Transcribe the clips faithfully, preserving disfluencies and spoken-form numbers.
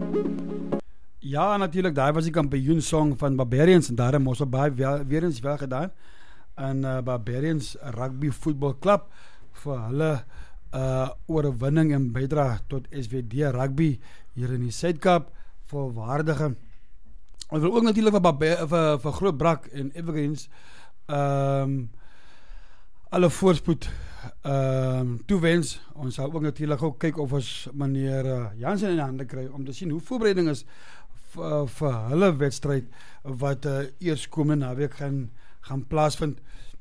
Ja, natuurlijk, daar was die kampioensong van Barbarians en daar moes baie wel, weer eens wel gedaan. En uh, Barbarians Rugby Football Club vir hulle uh, oorwinning en bydra tot S V D Rugby hier in die Suid-Kaap vir waardige. Ons wil ook natuurlijk vir, Barba- vir, vir Groot Brak en Evergreens um, alle voorspoed um, toewens. Ons sal ook natuurlijk ook kyk of ons meneer uh, Jansen in die hande kry om te sien hoe voorbereiding is vir, vir hulle wedstrijd wat uh, eers komende naweek gaan, gaan plaasvind.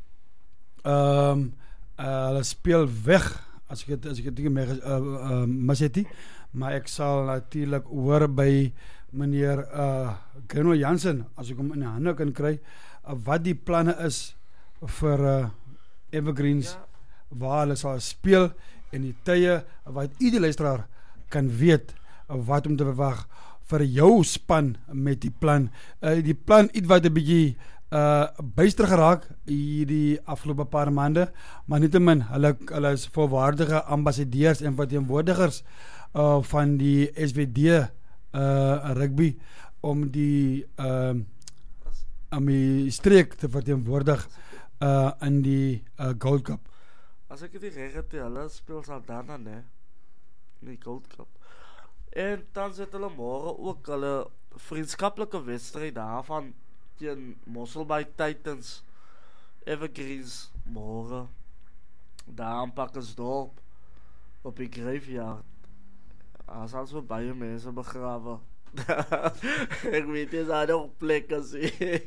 Um, uh, hulle speel weg as ek het, as ek het nie meer uh, uh, mis het nie, maar ek sal natuurlijk hoor by meneer uh, Geno Jansen, as ek hom in die hande kan kry, uh, wat die planne is vir uh, Evergreens, ja. Waar hulle sal speel en die tye wat ieder luisteraar kan weet uh, wat om te verwag vir jou span met die plan. Uh, die plan iets wat 'n bietjie uh, byster geraak hierdie afgelope paar maande, maar nietemin, hulle, hulle is volwaardige ambassadeurs en verteenwoordigers uh, van die S V D uh, rugby om die uh, om die streek te verteenwoordig uh, in die uh, Gold Cup. As ek dit reg het, hulle speel Saldanha, né? In die Gold Cup. En dan sit hulle môre ook hulle vriendskaplike wedstryd daarvan teen Mosselbaai Titans, Evergreens môre daar in Pakkersdorp op die graveyard. Daar sal so baie mense begrawe. Ek weet nie, is daar nog plekke sê.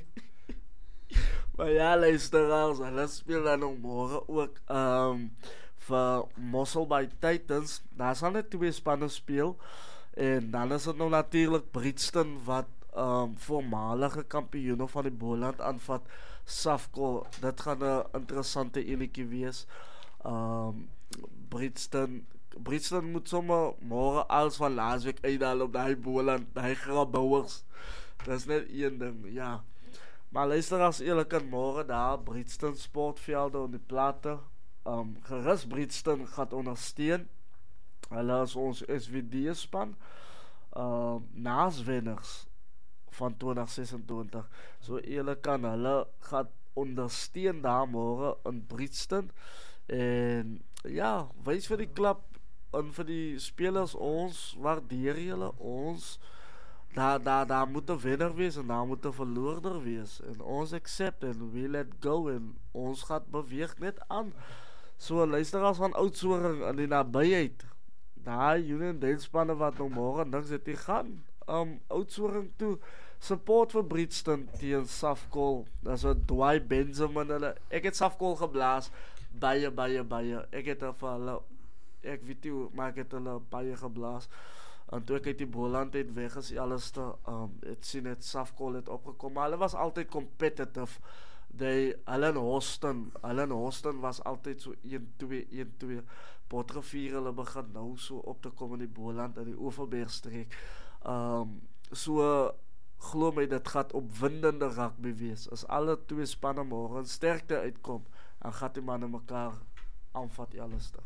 Maar ja, luisteraars, hulle speel dan nog môre ook um, vir Mosselbaai Titans. Daar sal net twee spanne speel. En dan is het nou natuurlijk Britston wat um, voormalige kampioene van die Boland aanvat, Safco. Dit gaan een interessante enetjie wees. Um, Britston, Britston moet sommer morgen alles van laasweek uithaal op die Boland, die grabouwers. Dat is net een ding, ja. Maar luister as eerlijk kan morgen daar Britston sportvelde op die plate. Um, gerust Britston gaat ondersteun. Hulle is ons S V D span uh, naaswenners van twintig sesentwintig. So eerlik kan hulle gaan ondersteun daar môre in Britston. En ja, wys vir die klub en vir die spelers, ons waardeer julle, ons daar, daar, daar moet 'n wenner wees en daar moet 'n verloorder wees. En ons accept en we let go en ons gaan beweeg net aan. So luisteraars van Oudtshoorn in die nabyheid. Daai Union Delspanne wat nou môre niks het nie gaan um, Oudtshoorn toe support vir Britston teen Safcol. Dat is wat Dwai Benjamin hulle. Ek het Safcol geblaas baie baie baie. Ek het vir hulle ek weet nie, maar ek het hulle baie geblaas. En toe ek uit die Boland het weg is alles te um, het sien het Safcol het opgekom, maar hulle was altyd competitive. Die Allen Hoston, Allen Hoston was altyd so een twee een twee. Potrevier hulle begin nou so op te kom in die Boland in die Oeverbergstreek. Um, so glo my dit gaat opwindende rugby wees. As alle twee spanne môre in sterkte uitkom, dan gaat die manne mekaar aanvat alles te.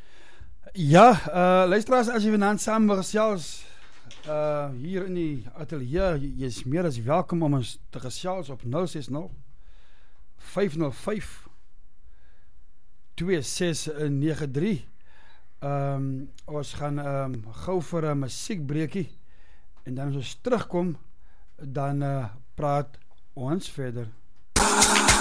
Ja, uh, luisteraars, as jy vanaand saam gesels uh, hier in die atelier, jy is meer as welkom om ons te gesels op nul ses nul vyf nul vyf twee ses nege drie. Um, ons gaan um, gou vir 'n musiekbreekie en dan as ons terugkom, dan uh, praat ons verder.